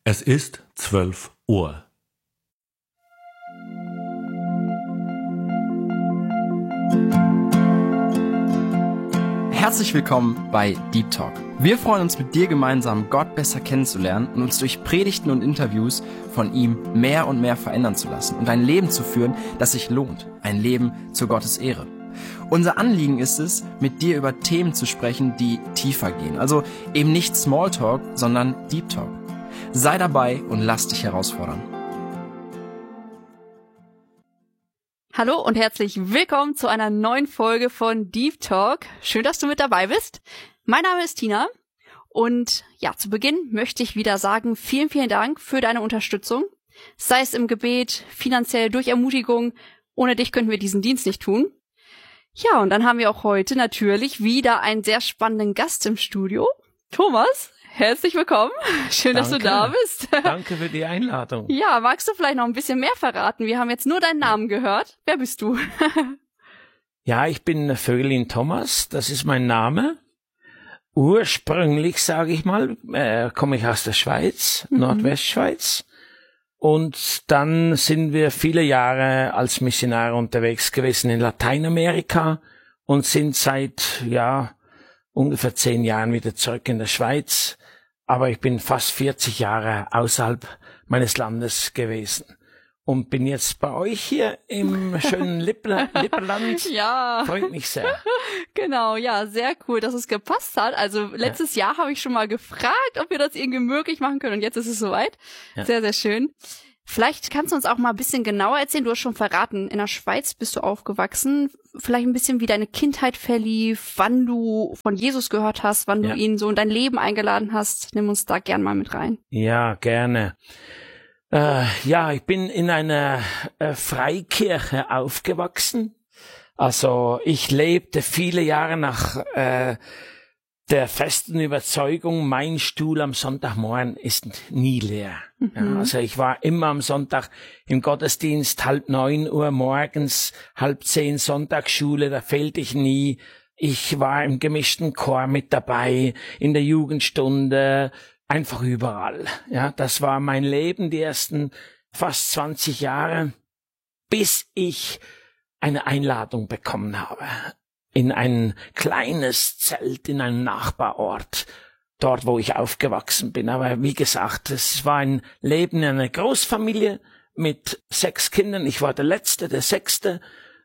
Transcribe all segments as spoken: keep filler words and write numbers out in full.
Es ist zwölf Uhr. Herzlich willkommen bei Deep Talk. Wir freuen uns, mit dir gemeinsam Gott besser kennenzulernen und uns durch Predigten und Interviews von ihm mehr und mehr verändern zu lassen und ein Leben zu führen, das sich lohnt. Ein Leben zu Gottes Ehre. Unser Anliegen ist es, mit dir über Themen zu sprechen, die tiefer gehen. Also eben nicht Smalltalk, sondern Deep Talk. Sei dabei und lass dich herausfordern. Hallo und herzlich willkommen zu einer neuen Folge von Deep Talk. Schön, dass du mit dabei bist. Mein Name ist Tina und ja, zu Beginn möchte ich wieder sagen, vielen, vielen Dank für deine Unterstützung. Sei es im Gebet, finanziell durch Ermutigung. Ohne dich könnten wir diesen Dienst nicht tun. Ja, und dann haben wir auch heute natürlich wieder einen sehr spannenden Gast im Studio. Thomas, herzlich willkommen. Schön, Danke. dass du da bist. Danke für die Einladung. Ja, magst du vielleicht noch ein bisschen mehr verraten? Wir haben jetzt nur deinen Namen gehört. Wer bist du? Ja, ich bin Vögelin Thomas, das ist mein Name. Ursprünglich, sage ich mal, äh, komme ich aus der Schweiz, mhm. Nordwestschweiz. Und dann sind wir viele Jahre als Missionare unterwegs gewesen in Lateinamerika und sind seit, ja, ungefähr zehn Jahren wieder zurück in der Schweiz. Aber ich bin fast vierzig Jahre außerhalb meines Landes gewesen. Und bin jetzt bei euch hier im schönen Lippe, Lipperland. Ja. Freut mich sehr. Genau, ja, sehr cool, dass es gepasst hat. Also letztes ja. Jahr habe ich schon mal gefragt, ob wir das irgendwie möglich machen können. Und jetzt ist es soweit. Ja. Sehr, sehr schön. Vielleicht kannst du uns auch mal ein bisschen genauer erzählen. Du hast schon verraten, in der Schweiz bist du aufgewachsen. Vielleicht ein bisschen, wie deine Kindheit verlief, wann du von Jesus gehört hast, wann ja. du ihn so in dein Leben eingeladen hast. Nimm uns da gern mal mit rein. Ja, gerne. Äh, ja, ich bin in einer äh, Freikirche aufgewachsen. Also ich lebte viele Jahre nach äh, der festen Überzeugung, mein Stuhl am Sonntagmorgen ist nie leer. Mhm. Ja, also ich war immer am Sonntag im Gottesdienst, halb neun Uhr morgens, halb zehn Sonntagsschule, da fehlte ich nie. Ich war im gemischten Chor mit dabei, in der Jugendstunde, einfach überall. Ja, das war mein Leben, die ersten fast zwanzig Jahre, bis ich eine Einladung bekommen habe in ein kleines Zelt in einem Nachbarort, dort, wo ich aufgewachsen bin. Aber wie gesagt, es war ein Leben in einer Großfamilie mit sechs Kindern. Ich war der Letzte, der Sechste.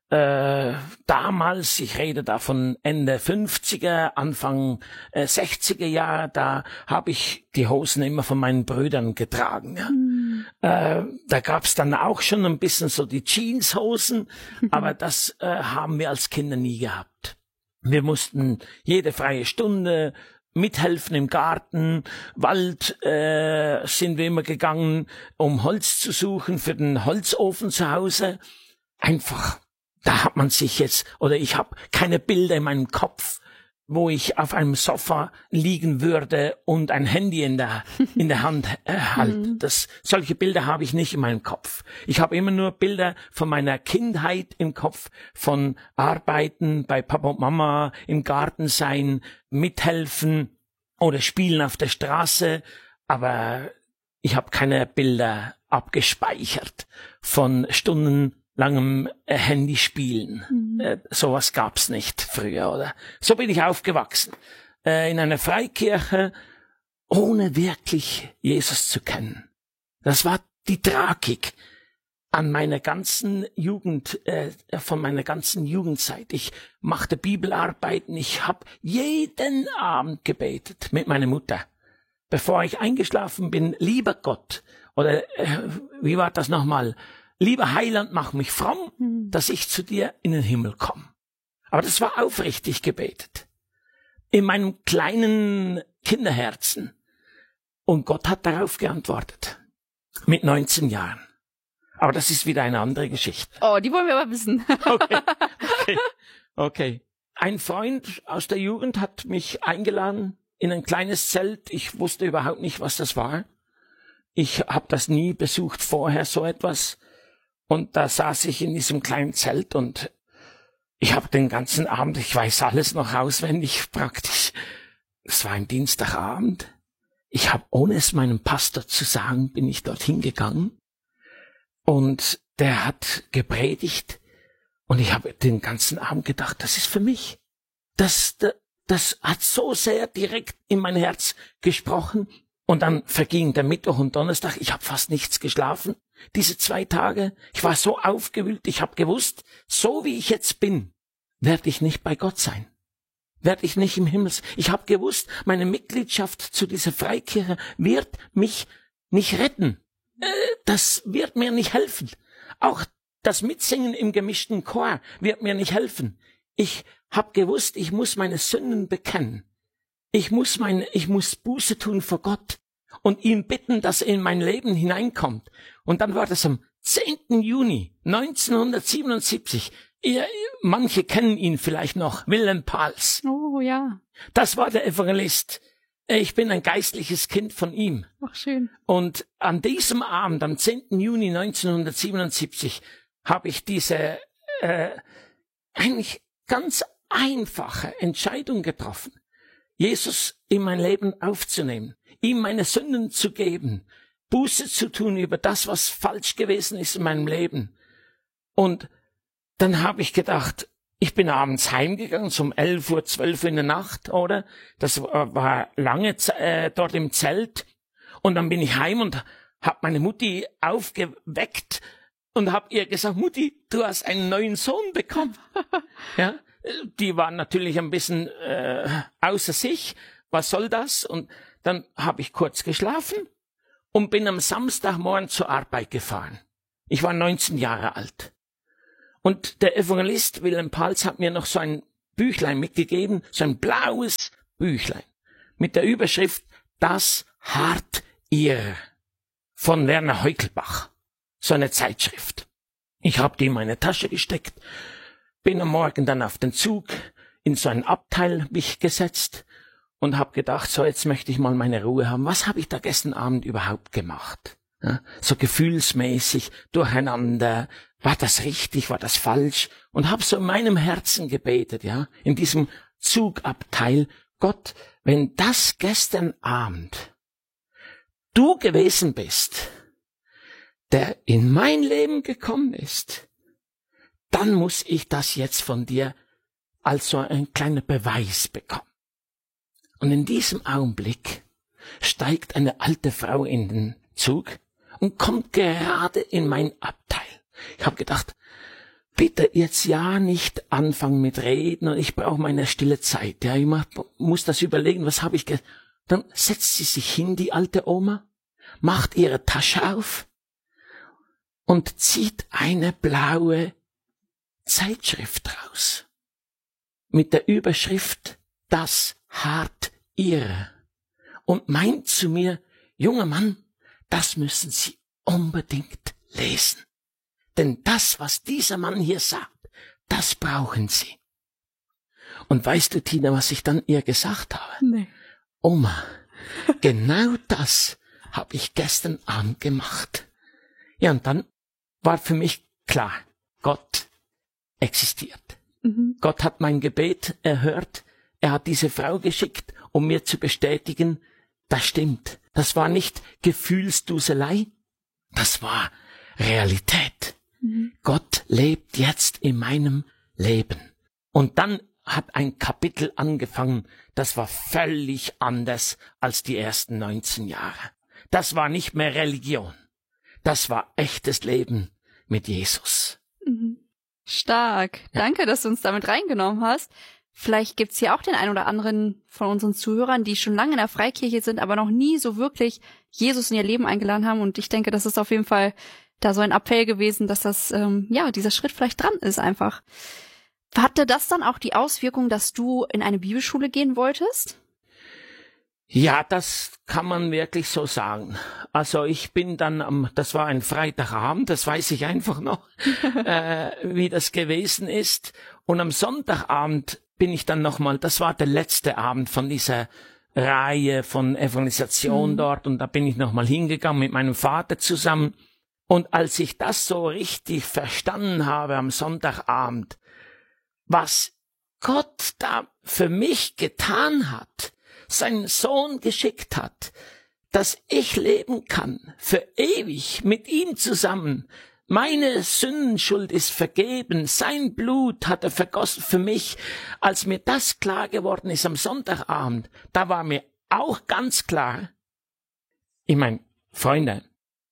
Äh, damals, ich rede da von Ende fünfziger, Anfang äh, sechziger Jahre, da habe ich die Hosen immer von meinen Brüdern getragen. Ja. Mhm. Äh, da gab's dann auch schon ein bisschen so die Jeanshosen, mhm. aber das äh, haben wir als Kinder nie gehabt. Wir mussten jede freie Stunde mithelfen im Garten, Wald äh, sind wir immer gegangen, um Holz zu suchen für den Holzofen zu Hause. Einfach. Da hat man sich jetzt, oder ich habe keine Bilder in meinem Kopf, wo ich auf einem Sofa liegen würde und ein Handy in der in der Hand äh, halte. Das, solche Bilder habe ich nicht in meinem Kopf. Ich habe immer nur Bilder von meiner Kindheit im Kopf, von Arbeiten bei Papa und Mama, im Garten sein, mithelfen oder spielen auf der Straße. Aber ich habe keine Bilder abgespeichert von Stunden langem äh, Handyspielen. Mhm. Äh, sowas gab's nicht früher, oder? So bin ich aufgewachsen. Äh, in einer Freikirche, ohne wirklich Jesus zu kennen. Das war die Tragik an meiner ganzen Jugend, äh, von meiner ganzen Jugendzeit. Ich machte Bibelarbeiten, ich habe jeden Abend gebetet mit meiner Mutter. Bevor ich eingeschlafen bin, lieber Gott, oder äh, wie war das nochmal? Lieber Heiland, mach mich fromm, dass ich zu dir in den Himmel komme. Aber das war aufrichtig gebetet. In meinem kleinen Kinderherzen. Und Gott hat darauf geantwortet. Mit neunzehn Jahren. Aber das ist wieder eine andere Geschichte. Oh, die wollen wir aber wissen. Okay, okay, okay. Ein Freund aus der Jugend hat mich eingeladen in ein kleines Zelt. Ich wusste überhaupt nicht, was das war. Ich habe das nie besucht vorher, so etwas. Und da saß ich in diesem kleinen Zelt und ich habe den ganzen Abend, ich weiß alles noch auswendig praktisch. Es war ein Dienstagabend. ich habe, ohne es meinem Pastor zu sagen, bin ich dorthin gegangen und der hat gepredigt und ich habe den ganzen Abend gedacht, das ist für mich. Das, das, das hat so sehr direkt in mein Herz gesprochen. Und dann verging der Mittwoch und Donnerstag, ich habe fast nichts geschlafen, diese zwei Tage. Ich war so aufgewühlt, ich habe gewusst, so wie ich jetzt bin, werde ich nicht bei Gott sein. Werde ich nicht im Himmel. Ich habe gewusst, meine Mitgliedschaft zu dieser Freikirche wird mich nicht retten. Das wird mir nicht helfen. Auch das Mitsingen im gemischten Chor wird mir nicht helfen. Ich habe gewusst, ich muss meine Sünden bekennen. Ich muss meine, ich muss Buße tun vor Gott und ihn bitten, dass er in mein Leben hineinkommt. Und dann war das am zehnten Juni neunzehnhundertsiebenundsiebzig. Ihr, manche kennen ihn vielleicht noch, Wilhelm Pals. Oh ja. Das war der Evangelist. Ich bin ein geistliches Kind von ihm. Ach, schön. Und an diesem Abend, am zehnten Juni neunzehnhundertsiebenundsiebzig, habe ich diese äh, eigentlich ganz einfache Entscheidung getroffen, Jesus in mein Leben aufzunehmen, ihm meine Sünden zu geben, Buße zu tun über das, was falsch gewesen ist in meinem Leben. Und dann habe ich gedacht, ich bin abends heimgegangen, um elf Uhr, zwölf Uhr in der Nacht, oder? Das war lange äh, dort im Zelt. Und dann bin ich heim und habe meine Mutti aufgeweckt und habe ihr gesagt, Mutti, du hast einen neuen Sohn bekommen. Ja, die war natürlich ein bisschen äh, außer sich. Was soll das? Und dann habe ich kurz geschlafen und bin am Samstagmorgen zur Arbeit gefahren. Ich war neunzehn Jahre alt. Und der Evangelist Wilhelm Pals hat mir noch so ein Büchlein mitgegeben, so ein blaues Büchlein mit der Überschrift Das Hart Ihrer von Werner Heukelbach, so eine Zeitschrift. Ich habe die in meine Tasche gesteckt, bin am Morgen dann auf den Zug in so ein Abteil mich gesetzt und habe gedacht, so jetzt möchte ich mal meine Ruhe haben. Was habe ich da gestern Abend überhaupt gemacht? Ja, so gefühlsmäßig, durcheinander, war das richtig, war das falsch? Und habe so in meinem Herzen gebetet, ja, in diesem Zugabteil, Gott, wenn das gestern Abend du gewesen bist, der in mein Leben gekommen ist, dann muss ich das jetzt von dir als so ein kleiner Beweis bekommen. Und in diesem Augenblick steigt eine alte Frau in den Zug und kommt gerade in mein Abteil. Ich habe gedacht, bitte jetzt ja nicht anfangen mit Reden und ich brauche meine stille Zeit. Ja, ich muss das überlegen, was habe ich ge... Dann setzt sie sich hin, die alte Oma, macht ihre Tasche auf und zieht eine blaue Zeitschrift raus mit der Überschrift Das Hart Ihrer und meint zu mir, junger Mann, das müssen Sie unbedingt lesen. Denn das, was dieser Mann hier sagt, das brauchen Sie. Und weißt du, Tina, was ich dann ihr gesagt habe? Nee. Oma, genau das habe ich gestern Abend gemacht. Ja, und dann war für mich klar, Gott existiert. Mhm. Gott hat mein Gebet erhört. Er hat diese Frau geschickt, um mir zu bestätigen, das stimmt. Das war nicht Gefühlsduselei, das war Realität. Mhm. Gott lebt jetzt in meinem Leben. Und dann hat ein Kapitel angefangen, das war völlig anders als die ersten neunzehn Jahre. Das war nicht mehr Religion. Das war echtes Leben mit Jesus. Mhm. Stark. Ja. Danke, dass du uns damit reingenommen hast. Vielleicht gibt's hier auch den einen oder anderen von unseren Zuhörern, die schon lange in der Freikirche sind, aber noch nie so wirklich Jesus in ihr Leben eingeladen haben. Und ich denke, das ist auf jeden Fall da so ein Appell gewesen, dass das, ähm, ja, dieser Schritt vielleicht dran ist einfach. Hatte das dann auch die Auswirkung, dass du in eine Bibelschule gehen wolltest? Ja, das kann man wirklich so sagen. Also ich bin dann am, das war ein Freitagabend, das weiß ich einfach noch, äh, wie das gewesen ist. Und am Sonntagabend bin ich dann nochmal, das war der letzte Abend von dieser Reihe von Evangelisation mhm. dort. Und da bin ich nochmal hingegangen mit meinem Vater zusammen. Und als ich das so richtig verstanden habe am Sonntagabend, was Gott da für mich getan hat, seinen Sohn geschickt hat, dass ich leben kann, für ewig mit ihm zusammen. Meine Sündenschuld ist vergeben, sein Blut hat er vergossen für mich. Als mir das klar geworden ist am Sonntagabend, da war mir auch ganz klar, ich meine, Freunde,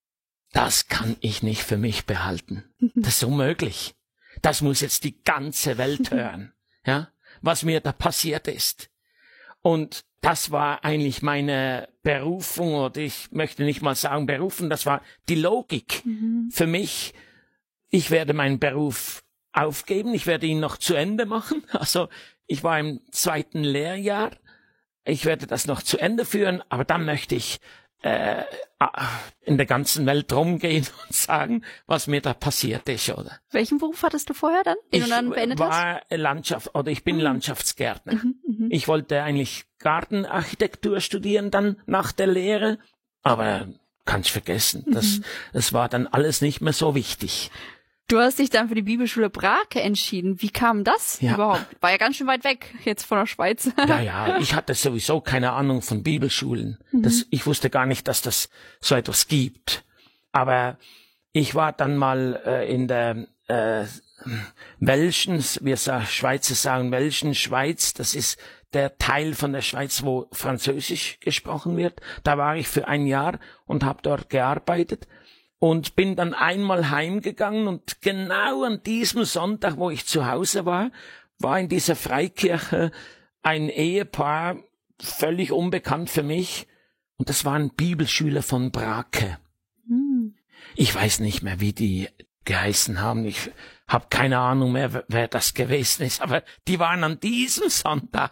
das kann ich nicht für mich behalten. Das ist unmöglich. Das muss jetzt die ganze Welt hören, ja, was mir da passiert ist. Und das war eigentlich meine Berufung, oder ich möchte nicht mal sagen Berufung, das war die Logik mhm. für mich. Ich werde meinen Beruf aufgeben, ich werde ihn noch zu Ende machen. Also ich war im zweiten Lehrjahr, ich werde das noch zu Ende führen, aber dann möchte ich äh, in der ganzen Welt rumgehen und sagen, was mir da passiert ist, oder? Welchen Beruf hattest du vorher dann, den ich du dann beendet war hast? Landschaft, oder ich bin mhm. Landschaftsgärtner. Mhm, mh. Ich wollte eigentlich Gartenarchitektur studieren dann nach der Lehre, aber kannst vergessen, mhm. das, das war dann alles nicht mehr so wichtig. Du hast dich dann für die Bibelschule Brake entschieden. Wie kam das ja. überhaupt? War ja ganz schön weit weg jetzt von der Schweiz. Ja, ja, ich hatte sowieso keine Ahnung von Bibelschulen. Mhm. Das, ich wusste gar nicht, dass das so etwas gibt. Aber ich war dann mal äh, in der äh, Welschen, wir sagen, Schweizer sagen Welschen, Schweiz, das ist der Teil von der Schweiz, wo Französisch gesprochen wird. Da war ich für ein Jahr und habe dort gearbeitet. Und bin dann einmal heimgegangen und genau an diesem Sonntag, wo ich zu Hause war, war in dieser Freikirche ein Ehepaar, völlig unbekannt für mich. Und das waren Bibelschüler von Brake. Hm. Ich weiß nicht mehr, wie die geheißen haben. Ich habe keine Ahnung mehr, wer das gewesen ist. Aber die waren an diesem Sonntag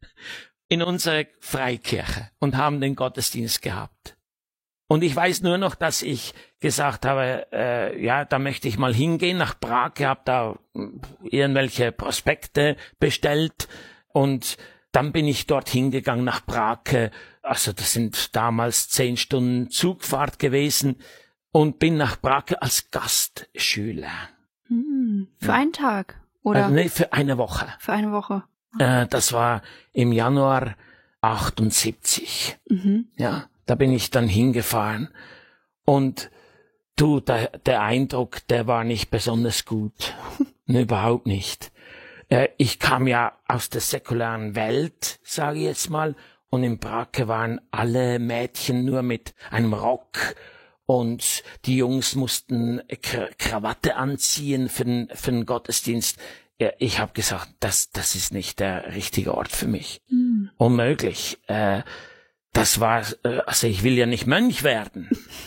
in unserer Freikirche und haben den Gottesdienst gehabt. Und ich weiß nur noch, dass ich gesagt habe, äh, ja, da möchte ich mal hingehen nach Brake, habe da irgendwelche Prospekte bestellt und dann bin ich dort hingegangen nach Brake. Also das sind damals zehn Stunden Zugfahrt gewesen und bin nach Brake als Gastschüler. Hm, für ja. einen Tag, oder? Also, nee, für eine Woche. Für eine Woche. Äh, das war im Januar achtundsiebzig. Mhm. Ja. Da bin ich dann hingefahren und du, der, der Eindruck, der war nicht besonders gut. Überhaupt nicht. Äh, ich kam ja aus der säkularen Welt, sage ich jetzt mal, und in Brake waren alle Mädchen nur mit einem Rock und die Jungs mussten K- Krawatte anziehen für den, für den Gottesdienst. Ja, ich habe gesagt, das, das ist nicht der richtige Ort für mich. Mhm. Unmöglich. Äh, Das war, also ich will ja nicht Mönch werden.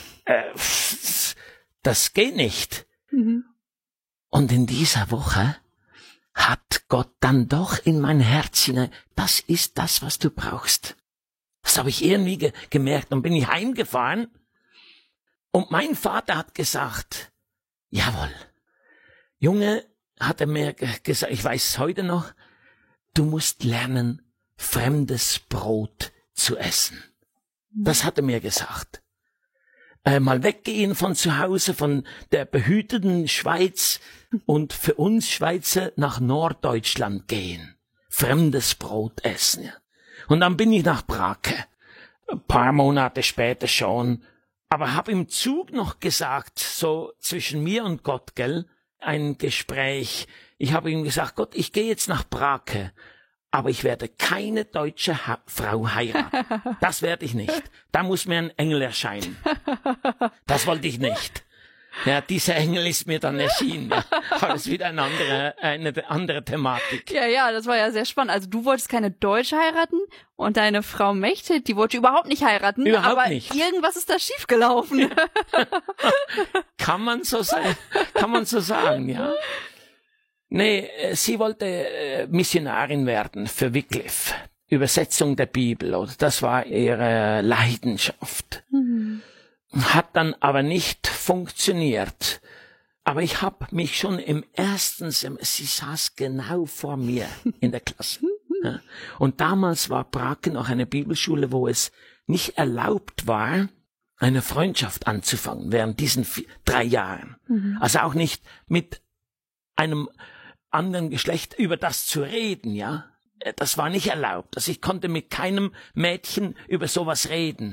Das geht nicht. Mhm. Und in dieser Woche hat Gott dann doch in mein Herz hinein, das ist das, was du brauchst. Das habe ich irgendwie ge- gemerkt. Und bin ich heimgefahren und mein Vater hat gesagt, jawohl, Junge, hat er mir ge- gesagt, ich weiß es heute noch, du musst lernen, fremdes Brot zu essen. Das hat er mir gesagt. Äh, mal weggehen von zu Hause, von der behüteten Schweiz und für uns Schweizer nach Norddeutschland gehen. Fremdes Brot essen. Ja. Und dann bin ich nach Brake. Ein paar Monate später schon. Aber hab im Zug noch gesagt, so zwischen mir und Gott, gell, ein Gespräch. Ich habe ihm gesagt, Gott, ich gehe jetzt nach Brake. Aber ich werde keine deutsche ha- Frau heiraten. Das werde ich nicht. Da muss mir ein Engel erscheinen. Das wollte ich nicht. Ja, dieser Engel ist mir dann erschienen. Ja. Aber das ist wieder eine andere, eine andere Thematik. Ja, ja, das war ja sehr spannend. Also du wolltest keine Deutsche heiraten und deine Frau Mechthild, die wollte überhaupt nicht heiraten. Überhaupt aber nicht. Irgendwas ist da schiefgelaufen. Kann man so sagen, kann man so sagen, ja. Nee, sie wollte äh, Missionarin werden für Wycliffe. Übersetzung der Bibel, oder? Das war ihre Leidenschaft. Mhm. Hat dann aber nicht funktioniert. Aber ich habe mich schon im ersten Semester, sie saß genau vor mir in der Klasse. Ja. Und damals war Brake noch eine Bibelschule, wo es nicht erlaubt war, eine Freundschaft anzufangen während diesen vier, drei Jahren. Mhm. Also auch nicht mit einem anderen Geschlecht über das zu reden, ja. Das war nicht erlaubt. Also ich konnte mit keinem Mädchen über sowas reden.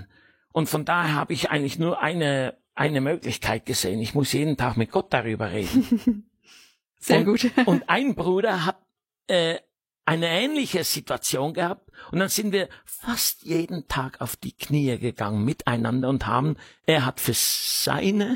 Und von daher habe ich eigentlich nur eine, eine Möglichkeit gesehen. Ich muss jeden Tag mit Gott darüber reden. Sehr und, gut. Und ein Bruder hat äh, eine ähnliche Situation gehabt. Und dann sind wir fast jeden Tag auf die Knie gegangen miteinander und haben, er hat für seine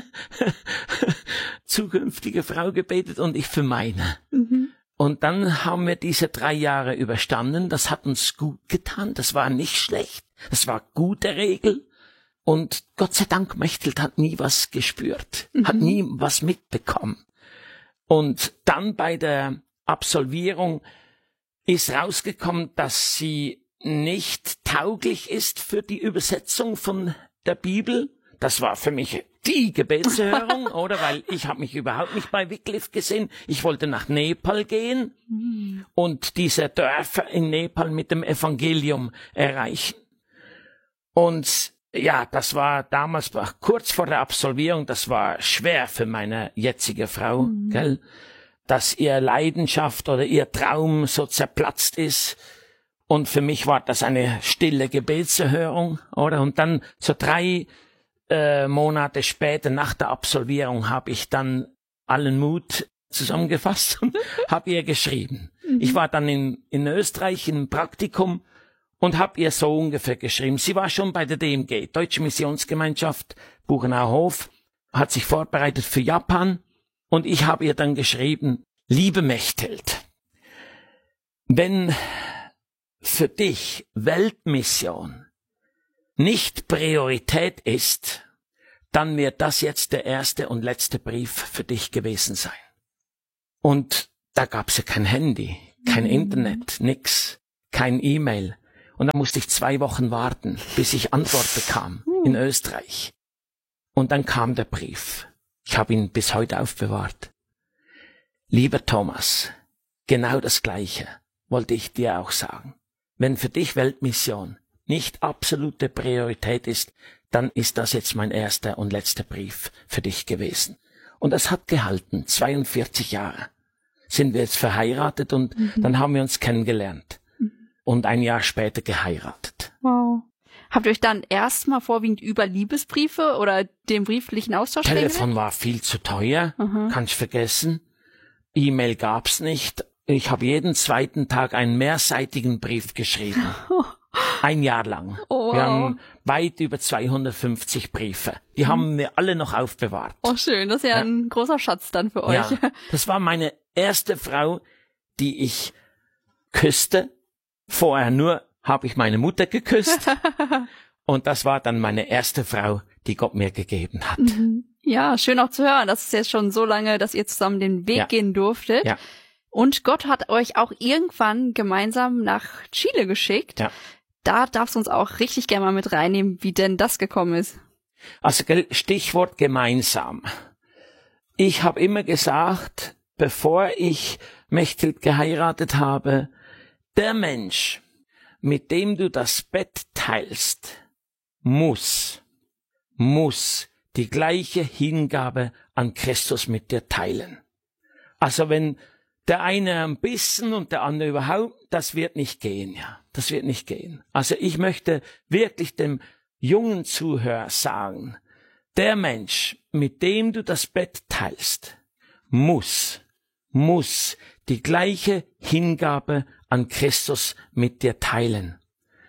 zukünftige Frau gebetet und ich für meine. Mhm. Und dann haben wir diese drei Jahre überstanden. Das hat uns gut getan. Das war nicht schlecht. Das war gute Regel. Und Gott sei Dank, Mechthild hat nie was gespürt, mhm. hat nie was mitbekommen. Und dann bei der Absolvierung ist rausgekommen, dass sie nicht tauglich ist für die Übersetzung von der Bibel. Das war für mich die Gebetserhörung, oder? Weil ich habe mich überhaupt nicht bei Wycliffe gesehen. Ich wollte nach Nepal gehen mhm. und diese Dörfer in Nepal mit dem Evangelium erreichen. Und ja, das war damals kurz vor der Absolvierung, das war schwer für meine jetzige Frau, mhm. gell? Dass ihr Leidenschaft oder ihr Traum so zerplatzt ist. Und für mich war das eine stille Gebetserhörung, oder? Und dann so drei äh, Monate später, nach der Absolvierung, habe ich dann allen Mut zusammengefasst und habe ihr geschrieben. Mhm. Ich war dann in, in Österreich im Praktikum und habe ihr so ungefähr geschrieben. Sie war schon bei der D M G, Deutsche Missionsgemeinschaft, Buchenauer Hof, hat sich vorbereitet für Japan. Und ich habe ihr dann geschrieben, liebe Mechthild, wenn für dich Weltmission nicht Priorität ist, dann wird das jetzt der erste und letzte Brief für dich gewesen sein. Und da gab's ja kein Handy, kein mhm. Internet, nix, kein E-Mail. Und da musste ich zwei Wochen warten, bis ich Antwort bekam in Österreich. Und dann kam der Brief. Ich habe ihn bis heute aufbewahrt. Lieber Thomas, genau das Gleiche wollte ich dir auch sagen. Wenn für dich Weltmission nicht absolute Priorität ist, dann ist das jetzt mein erster und letzter Brief für dich gewesen. Und das hat gehalten. zweiundvierzig Jahre sind wir jetzt verheiratet und mhm. dann haben wir uns kennengelernt mhm. und ein Jahr später geheiratet. Wow. Habt ihr euch dann erstmal vorwiegend über Liebesbriefe oder den brieflichen Austausch Telefon war viel zu teuer, mhm. kann ich vergessen. E-Mail gab's nicht. Ich habe jeden zweiten Tag einen mehrseitigen Brief geschrieben. Ein Jahr lang. Oh, wow. Wir haben weit über zweihundertfünfzig Briefe. Die mhm. haben wir alle noch aufbewahrt. Oh, schön. Das ist ja, ja ein großer Schatz dann für euch. Ja, das war meine erste Frau, die ich küsste. Vorher nur habe ich meine Mutter geküsst. Und das war dann meine erste Frau, die Gott mir gegeben hat. Ja, schön auch zu hören. Das ist jetzt schon so lange, dass ihr zusammen den Weg ja. gehen durftet. Ja. Und Gott hat euch auch irgendwann gemeinsam nach Chile geschickt. Ja. Da darfst du uns auch richtig gerne mal mit reinnehmen, wie denn das gekommen ist. Also Stichwort gemeinsam. Ich habe immer gesagt, bevor ich Mechthild geheiratet habe, der Mensch, mit dem du das Bett teilst, muss, muss die gleiche Hingabe an Christus mit dir teilen. Also wenn der eine ein bisschen und der andere überhaupt, das wird nicht gehen, ja. Das wird nicht gehen. Also ich möchte wirklich dem jungen Zuhörer sagen, der Mensch, mit dem du das Bett teilst, muss, muss die gleiche Hingabe an Christus mit dir teilen.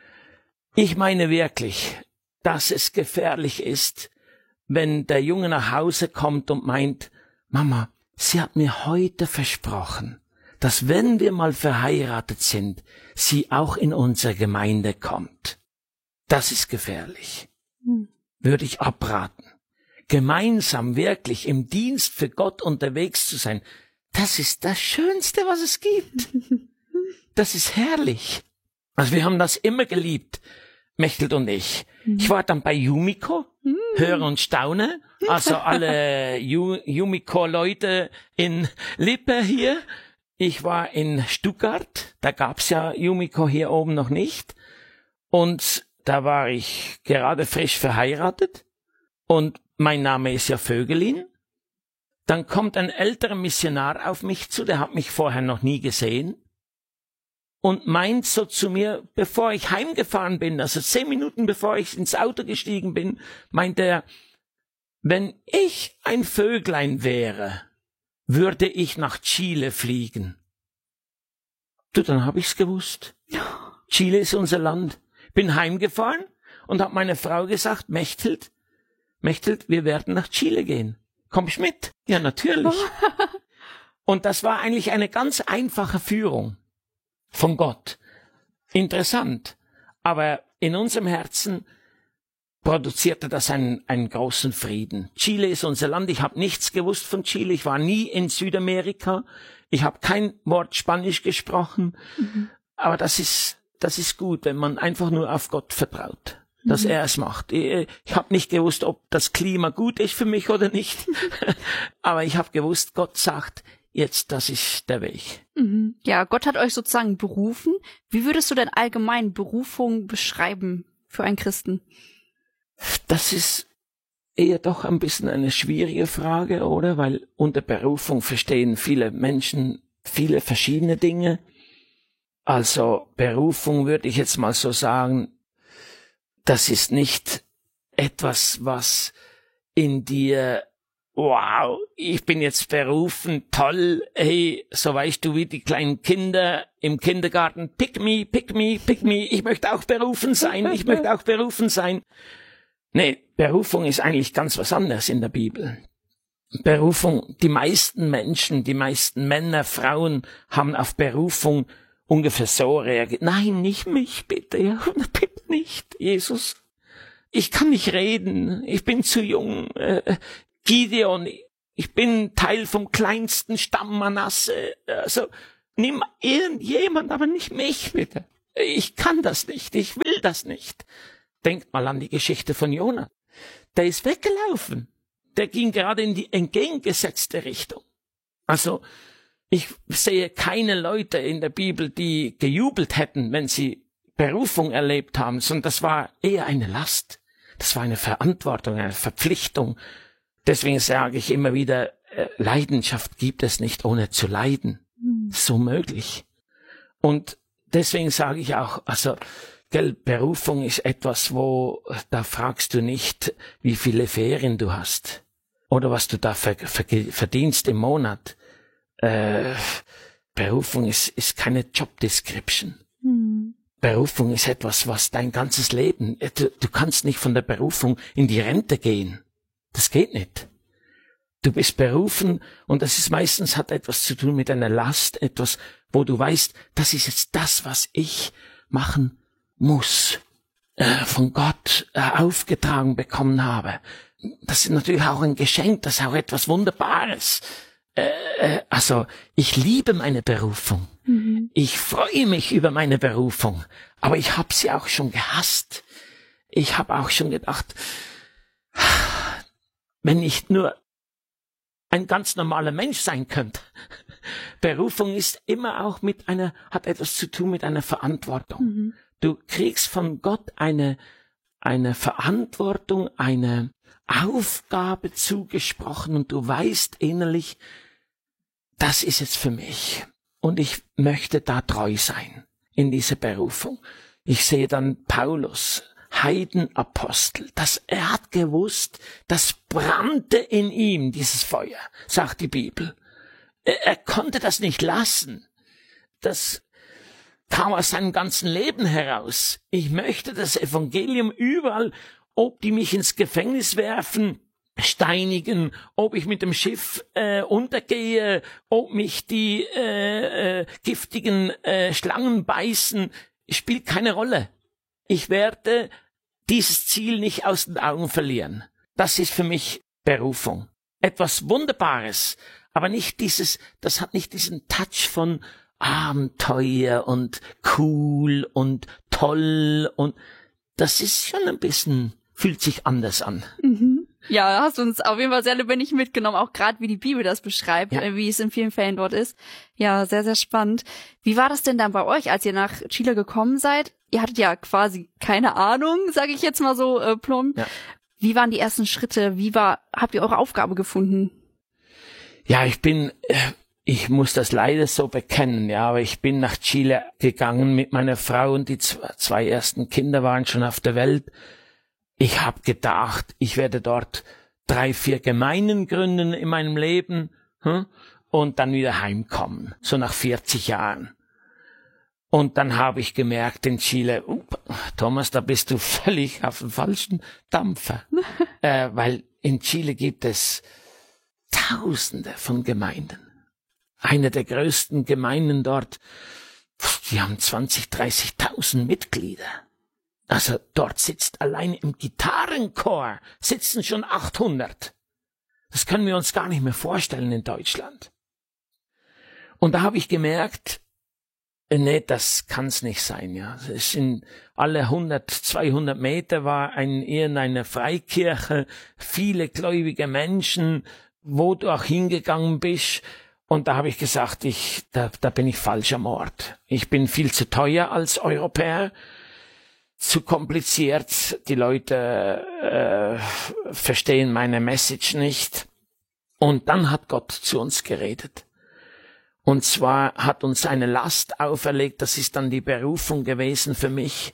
Ich meine wirklich, dass es gefährlich ist, wenn der Junge nach Hause kommt und meint, Mama, sie hat mir heute versprochen, dass wenn wir mal verheiratet sind, sie auch in unsere Gemeinde kommt. Das ist gefährlich. Hm. Würde ich abraten. Gemeinsam wirklich im Dienst für Gott unterwegs zu sein, das ist das Schönste, was es gibt. Das ist herrlich. Also wir haben das immer geliebt, Mechthild und ich. Mhm. Ich war dann bei Yumiko, mhm. höre und staune. Also alle Yumiko-Leute in Lippe hier. Ich war in Stuttgart, da gab's ja Yumiko hier oben noch nicht. Und da war ich gerade frisch verheiratet. Und mein Name ist ja Vögelin. Dann kommt ein älterer Missionar auf mich zu, der hat mich vorher noch nie gesehen. und meint so zu mir, bevor ich heimgefahren bin, also zehn Minuten bevor ich ins Auto gestiegen bin, meint er, wenn ich ein Vöglein wäre, würde ich nach Chile fliegen. Du, dann habe ich's gewusst. Chile ist unser Land. Bin heimgefahren und habe meiner Frau gesagt, Mechthild, Mechthild, wir werden nach Chile gehen. Kommst mit? Ja, natürlich. Und das war eigentlich eine ganz einfache Führung von Gott. Interessant. Aber in unserem Herzen produzierte das einen, einen großen Frieden. Chile ist unser Land. Ich habe nichts gewusst von Chile. Ich war nie in Südamerika. Ich habe kein Wort Spanisch gesprochen. Mhm. Aber das ist, das ist gut, wenn man einfach nur auf Gott vertraut, dass mhm. er es macht. Ich, ich habe nicht gewusst, ob das Klima gut ist für mich oder nicht. Aber ich habe gewusst, Gott sagt, jetzt, das ist der Weg. Mhm. Ja, Gott hat euch sozusagen berufen. Wie würdest du denn allgemein Berufung beschreiben für einen Christen? Das ist eher doch ein bisschen eine schwierige Frage, oder? Weil unter Berufung verstehen viele Menschen viele verschiedene Dinge. Also Berufung würde ich jetzt mal so sagen, das ist nicht etwas, was in dir, wow, ich bin jetzt berufen, toll, hey, so weißt du wie die kleinen Kinder im Kindergarten, pick me, pick me, pick me, ich möchte auch berufen sein, ich möchte auch berufen sein. Nee, Berufung ist eigentlich ganz was anderes in der Bibel. Berufung, die meisten Menschen, die meisten Männer, Frauen haben auf Berufung ungefähr so reagiert. Nein, nicht mich, bitte, ja, bitte nicht, Jesus. Ich kann nicht reden, ich bin zu jung. Äh, Gideon, ich bin Teil vom kleinsten Stamm Manasse. Also, nimm irgendjemand, aber nicht mich, bitte. Ich kann das nicht, ich will das nicht. Denkt mal an die Geschichte von Jona. Der ist weggelaufen. Der ging gerade in die entgegengesetzte Richtung. Also, ich sehe keine Leute in der Bibel, die gejubelt hätten, wenn sie Berufung erlebt haben, sondern das war eher eine Last. Das war eine Verantwortung, eine Verpflichtung. Deswegen sage ich immer wieder, Leidenschaft gibt es nicht, ohne zu leiden. Mhm. So möglich. Und deswegen sage ich auch, also, gell, Berufung ist etwas, wo, da fragst du nicht, wie viele Ferien du hast oder was du da ver, ver, verdienst im Monat. Äh, Berufung ist, ist keine Job Description. Mhm. Berufung ist etwas, was dein ganzes Leben, du, du kannst nicht von der Berufung in die Rente gehen. Das geht nicht. Du bist berufen und das ist meistens, hat etwas zu tun mit einer Last, etwas, wo du weißt, das ist jetzt das, was ich machen muss, äh, von Gott äh, aufgetragen bekommen habe. Das ist natürlich auch ein Geschenk, das ist auch etwas Wunderbares. Äh, äh, also, ich liebe meine Berufung. Mhm. Ich freue mich über meine Berufung, aber ich habe sie auch schon gehasst. Ich habe auch schon gedacht, wenn ich nur ein ganz normaler Mensch sein könnte. Berufung ist immer auch mit einer, hat etwas zu tun mit einer Verantwortung. Mhm. Du kriegst von Gott eine, eine Verantwortung, eine Aufgabe zugesprochen und du weißt innerlich, das ist jetzt für mich und ich möchte da treu sein in dieser Berufung. Ich sehe dann Paulus, Heidenapostel, dass er hat gewusst, das brannte in ihm, dieses Feuer, sagt die Bibel. Er, er konnte das nicht lassen. Das kam aus seinem ganzen Leben heraus. Ich möchte das Evangelium überall, ob die mich ins Gefängnis werfen, steinigen, ob ich mit dem Schiff äh, untergehe, ob mich die äh, äh, giftigen äh, Schlangen beißen, spielt keine Rolle. Ich werde dieses Ziel nicht aus den Augen verlieren. Das ist für mich Berufung. Etwas Wunderbares, aber nicht dieses, das hat nicht diesen Touch von Abenteuer und cool und toll und das ist schon ein bisschen, fühlt sich anders an. Mhm. Ja, hast du uns auf jeden Fall sehr lebendig mitgenommen, auch gerade wie die Bibel das beschreibt, ja. Wie es in vielen Fällen dort ist. Ja, sehr, sehr spannend. Wie war das denn dann bei euch, als ihr nach Chile gekommen seid? Ihr hattet ja quasi keine Ahnung, sage ich jetzt mal so äh, plump. Ja. Wie waren die ersten Schritte? Wie war, habt ihr eure Aufgabe gefunden? Ja, ich bin, äh, ich muss das leider so bekennen, ja, aber ich bin nach Chile gegangen mit meiner Frau und die zwei ersten Kinder waren schon auf der Welt. Ich habe gedacht, ich werde dort drei, vier Gemeinden gründen in meinem Leben hm, und dann wieder heimkommen, so nach vierzig Jahren. Und dann habe ich gemerkt in Chile, up, Thomas, da bist du völlig auf dem falschen Dampfer, äh, weil in Chile gibt es Tausende von Gemeinden. Eine der größten Gemeinden dort, die haben zwanzig, dreißigtausend Mitglieder. Also dort sitzt allein im Gitarrenchor, sitzen schon achthundert. Das können wir uns gar nicht mehr vorstellen in Deutschland. Und da habe ich gemerkt, nee, das kann's nicht sein, ja. Es sind alle hundert, zweihundert Meter war ein, irgendeine Freikirche, viele gläubige Menschen, wo du auch hingegangen bist. Und da habe ich gesagt, ich, da, da bin ich falsch am Ort. Ich bin viel zu teuer als Europäer, zu kompliziert. Die Leute äh, verstehen meine Message nicht. Und dann hat Gott zu uns geredet. Und zwar hat uns eine Last auferlegt, das ist dann die Berufung gewesen für mich,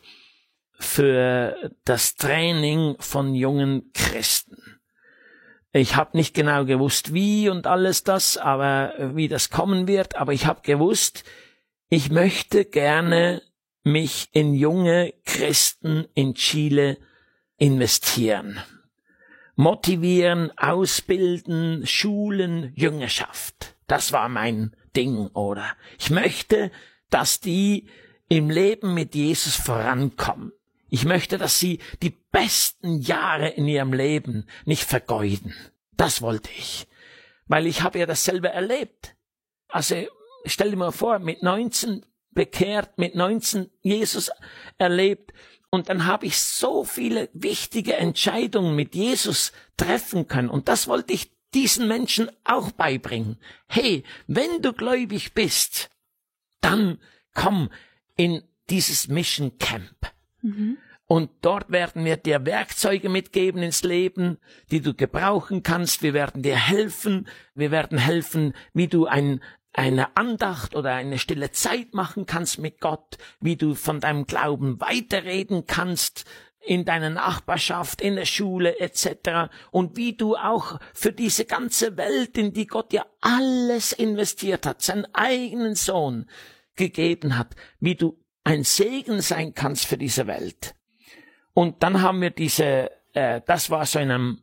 für das Training von jungen Christen. Ich habe nicht genau gewusst, wie und alles das, aber wie das kommen wird, aber ich habe gewusst, ich möchte gerne mich in junge Christen in Chile investieren. Motivieren, ausbilden, schulen, Jüngerschaft. Das war mein Ding, oder? Ich möchte, dass die im Leben mit Jesus vorankommen. Ich möchte, dass sie die besten Jahre in ihrem Leben nicht vergeuden. Das wollte ich. Weil ich habe ja dasselbe erlebt. Also stell dir mal vor, mit neunzehn bekehrt, mit neunzehn Jesus erlebt. Und dann habe ich so viele wichtige Entscheidungen mit Jesus treffen können. Und das wollte ich diesen Menschen auch beibringen. Hey, wenn du gläubig bist, dann komm in dieses Mission Camp. Mhm. Und dort werden wir dir Werkzeuge mitgeben ins Leben, die du gebrauchen kannst. Wir werden dir helfen. Wir werden helfen, wie du ein, eine Andacht oder eine stille Zeit machen kannst mit Gott, wie du von deinem Glauben weiterreden kannst in deiner Nachbarschaft, in der Schule et cetera. Und wie du auch für diese ganze Welt, in die Gott ja alles investiert hat, seinen eigenen Sohn gegeben hat, wie du ein Segen sein kannst für diese Welt. Und dann haben wir diese, äh, das war so in einem,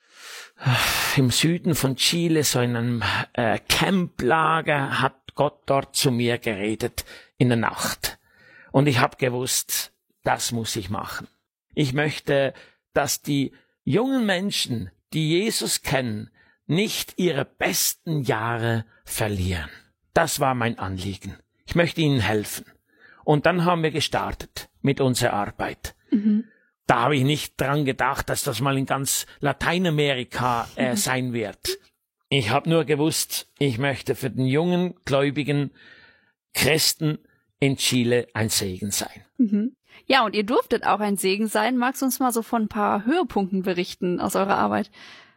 äh, im Süden von Chile, so in einem äh, Camplager, hat Gott dort zu mir geredet in der Nacht. Und ich habe gewusst, das muss ich machen. Ich möchte, dass die jungen Menschen, die Jesus kennen, nicht ihre besten Jahre verlieren. Das war mein Anliegen. Ich möchte ihnen helfen. Und dann haben wir gestartet mit unserer Arbeit. Mhm. Da habe ich nicht dran gedacht, dass das mal in ganz Lateinamerika äh, mhm. sein wird. Ich habe nur gewusst, ich möchte für den jungen, gläubigen Christen in Chile ein Segen sein. Mhm. Ja, und ihr durftet auch ein Segen sein. Magst du uns mal so von ein paar Höhepunkten berichten aus eurer Arbeit?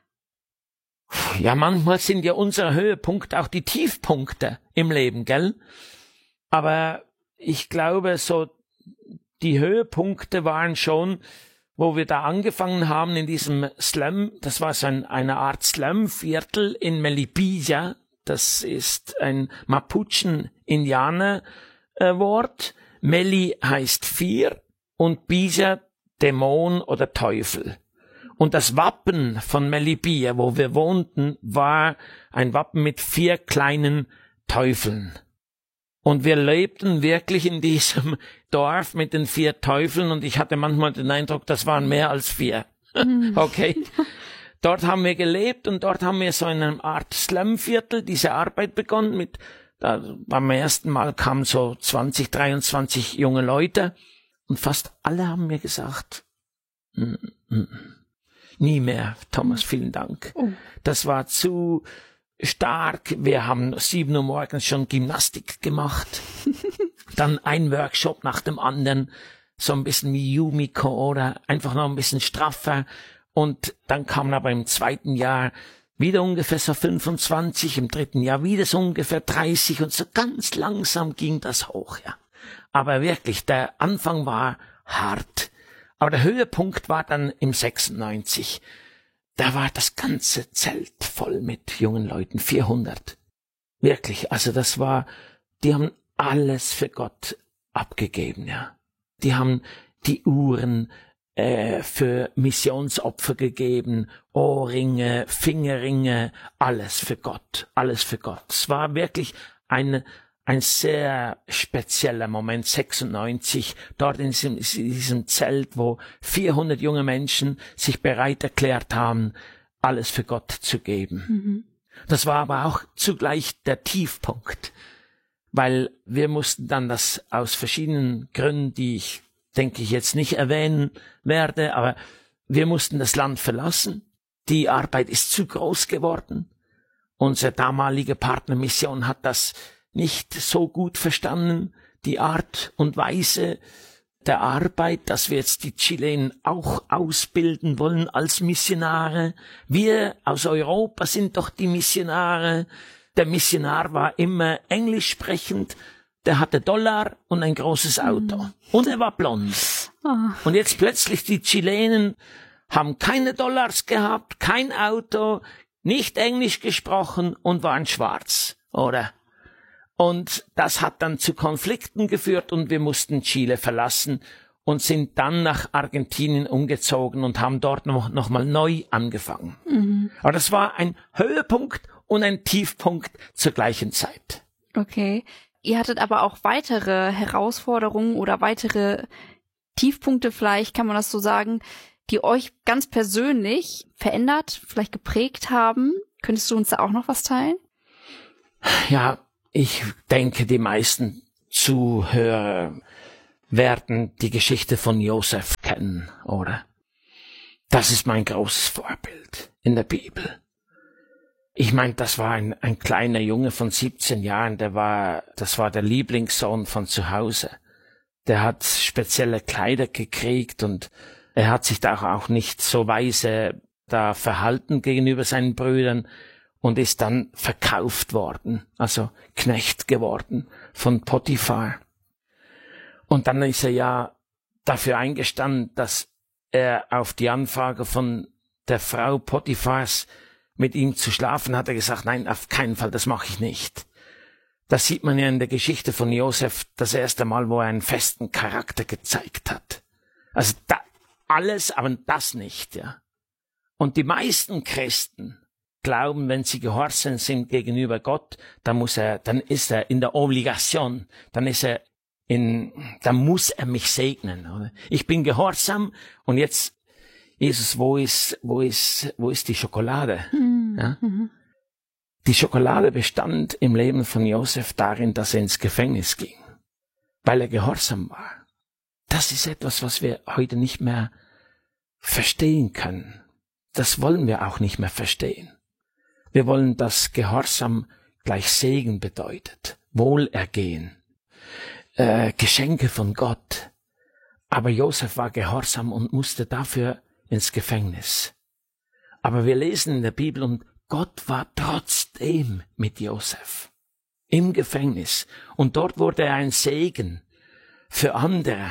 Ja, manchmal sind ja unsere Höhepunkte auch die Tiefpunkte im Leben, gell? Aber ich glaube, so die Höhepunkte waren schon, wo wir da angefangen haben in diesem Slum, das war so ein, eine Art Slum-Viertel in Melipilla, das ist ein Mapuchen-Indianer-Wort. Meli heißt vier und Pilla Dämon oder Teufel. Und das Wappen von Melipilla, wo wir wohnten, war ein Wappen mit vier kleinen Teufeln. Und wir lebten wirklich in diesem Dorf mit den vier Teufeln und ich hatte manchmal den Eindruck, das waren mehr als vier. Okay. Dort haben wir gelebt und dort haben wir so in einer Art Slumviertel diese Arbeit begonnen mit, da, beim ersten Mal kamen so zwanzig, dreiundzwanzig junge Leute und fast alle haben mir gesagt, mm, mm, nie mehr, Thomas, vielen Dank. Oh. Das war zu stark. Wir haben sieben Uhr morgens schon Gymnastik gemacht. Dann ein Workshop nach dem anderen. So ein bisschen wie Yumiko oder einfach noch ein bisschen straffer. Und dann kamen aber im zweiten Jahr wieder ungefähr so fünfundzwanzig, im dritten Jahr wieder so ungefähr dreißig und so ganz langsam ging das hoch, ja. Aber wirklich, der Anfang war hart. Aber der Höhepunkt war dann im sechsundneunzig. Da war das ganze Zelt voll mit jungen Leuten, vierhundert. Wirklich, also das war, die haben alles für Gott abgegeben, ja. Die haben die Uhren äh, für Missionsopfer gegeben, Ohrringe, Fingerringe, alles für Gott, alles für Gott. Es war wirklich eine, ein sehr spezieller Moment, sechsundneunzig, dort in diesem, in diesem Zelt, wo vierhundert junge Menschen sich bereit erklärt haben, alles für Gott zu geben. Mhm. Das war aber auch zugleich der Tiefpunkt, weil wir mussten dann das aus verschiedenen Gründen, die ich denke ich jetzt nicht erwähnen werde, aber wir mussten das Land verlassen. Die Arbeit ist zu groß geworden. Unser damaliger Partner Mission hat das nicht so gut verstanden, die Art und Weise der Arbeit, dass wir jetzt die Chilenen auch ausbilden wollen als Missionare. Wir aus Europa sind doch die Missionare. Der Missionar war immer englisch sprechend, der hatte Dollar und ein großes Auto. Mm. Und er war blond. Oh. Und jetzt plötzlich die Chilenen haben keine Dollars gehabt, kein Auto, nicht Englisch gesprochen und waren schwarz, oder? Und das hat dann zu Konflikten geführt und wir mussten Chile verlassen und sind dann nach Argentinien umgezogen und haben dort noch, noch mal neu angefangen. Mhm. Aber das war ein Höhepunkt und ein Tiefpunkt zur gleichen Zeit. Okay. Ihr hattet aber auch weitere Herausforderungen oder weitere Tiefpunkte vielleicht, kann man das so sagen, die euch ganz persönlich verändert, vielleicht geprägt haben. Könntest du uns da auch noch was teilen? Ja, ich denke, die meisten Zuhörer werden die Geschichte von Josef kennen, oder? Das ist mein großes Vorbild in der Bibel. Ich meine, das war ein, ein kleiner Junge von siebzehn Jahren, der war, das war der Lieblingssohn von zu Hause. Der hat spezielle Kleider gekriegt und er hat sich da auch nicht so weise da verhalten gegenüber seinen Brüdern und ist dann verkauft worden, also Knecht geworden von Potiphar. Und dann ist er ja dafür eingestanden, dass er auf die Anfrage von der Frau Potiphars mit ihm zu schlafen, hat er gesagt, nein, auf keinen Fall, das mache ich nicht. Das sieht man ja in der Geschichte von Josef das erste Mal, wo er einen festen Charakter gezeigt hat. Also da, alles, aber das nicht, ja. Und die meisten Christen glauben, wenn sie gehorsam sind gegenüber Gott, dann muss er, dann ist er in der Obligation, dann ist er in, dann muss er mich segnen, oder? Ich bin gehorsam und jetzt, Jesus, wo ist, wo ist, wo ist die Schokolade? Mhm. Ja? Die Schokolade bestand im Leben von Josef darin, dass er ins Gefängnis ging, weil er gehorsam war. Das ist etwas, was wir heute nicht mehr verstehen können. Das wollen wir auch nicht mehr verstehen. Wir wollen, dass Gehorsam gleich Segen bedeutet, Wohlergehen, äh, Geschenke von Gott. Aber Josef war gehorsam und musste dafür ins Gefängnis. Aber wir lesen in der Bibel, und Gott war trotzdem mit Josef im Gefängnis. Und dort wurde er ein Segen für andere.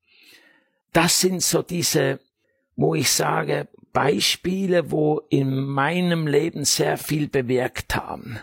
Das sind so diese, wo ich sage, Beispiele, wo in meinem Leben sehr viel bewirkt haben.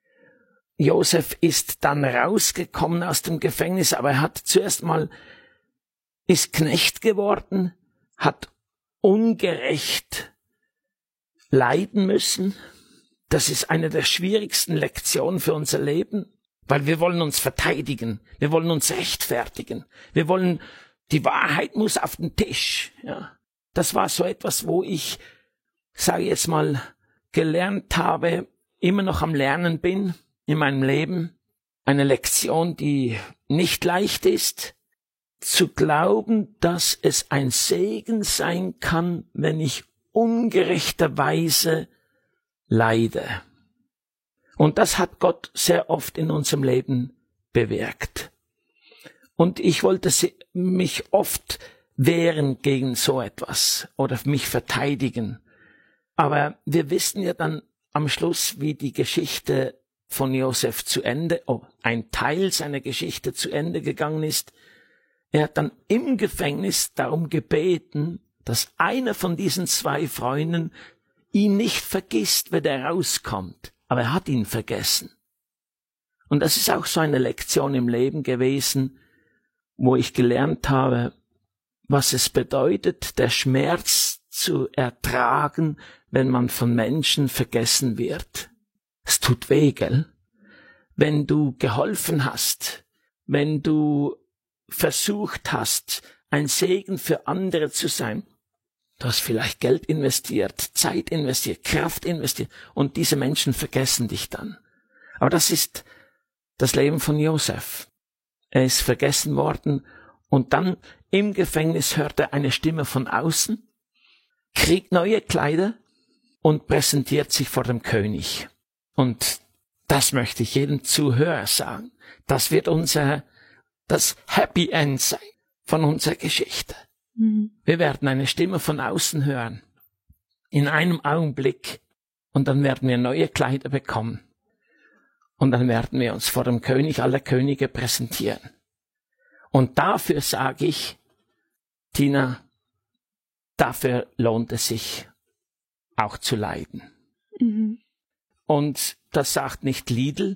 Josef ist dann rausgekommen aus dem Gefängnis, aber er hat zuerst mal, ist Knecht geworden, hat ungerecht leiden müssen. Das ist eine der schwierigsten Lektionen für unser Leben, weil wir wollen uns verteidigen, wir wollen uns rechtfertigen, wir wollen, die Wahrheit muss auf den Tisch, ja. Das war so etwas, wo ich, sage jetzt mal, gelernt habe, immer noch am Lernen bin in meinem Leben. Eine Lektion, die nicht leicht ist, zu glauben, dass es ein Segen sein kann, wenn ich ungerechterweise leide. Und das hat Gott sehr oft in unserem Leben bewirkt. Und ich wollte mich oft wehren gegen so etwas oder mich verteidigen. Aber wir wissen ja dann am Schluss, wie die Geschichte von Josef zu Ende, oh, ein Teil seiner Geschichte zu Ende gegangen ist. Er hat dann im Gefängnis darum gebeten, dass einer von diesen zwei Freunden ihn nicht vergisst, wenn er rauskommt. Aber er hat ihn vergessen. Und das ist auch so eine Lektion im Leben gewesen, wo ich gelernt habe, was es bedeutet, der Schmerz zu ertragen, wenn man von Menschen vergessen wird. Es tut weh, gell? Wenn du geholfen hast, wenn du versucht hast, ein Segen für andere zu sein, du hast vielleicht Geld investiert, Zeit investiert, Kraft investiert und diese Menschen vergessen dich dann. Aber das ist das Leben von Josef. Er ist vergessen worden und dann im Gefängnis hört er eine Stimme von außen, kriegt neue Kleider und präsentiert sich vor dem König. Und das möchte ich jedem Zuhörer sagen. Das wird unser, das Happy End sein von unserer Geschichte. Mhm. Wir werden eine Stimme von außen hören. In einem Augenblick. Und dann werden wir neue Kleider bekommen. Und dann werden wir uns vor dem König aller Könige präsentieren. Und dafür sage ich, Tina, dafür lohnt es sich auch zu leiden. Mhm. Und das sagt nicht Lidl,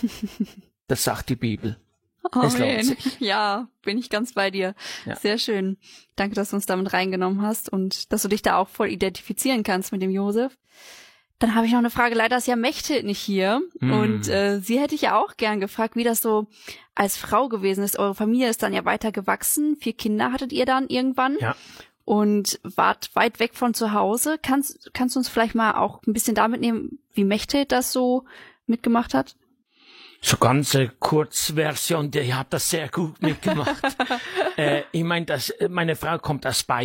das sagt die Bibel. Oh, es lohnt sich. Ja, bin ich ganz bei dir. Ja. Sehr schön. Danke, dass du uns damit reingenommen hast und dass du dich da auch voll identifizieren kannst mit dem Josef. Dann habe ich noch eine Frage. Leider ist ja Mechthild nicht hier. Mm. Und äh, sie hätte ich ja auch gern gefragt, wie das so als Frau gewesen ist. Eure Familie ist dann ja weiter gewachsen. Vier Kinder hattet ihr dann irgendwann. Ja. Und wart weit weg von zu Hause. Kannst, kannst du uns vielleicht mal auch ein bisschen damit nehmen, wie Mechthild das so mitgemacht hat? So ganze Kurzversion, ihr habt das sehr gut mitgemacht. äh, ich meine, meine Frau kommt aus Bayern.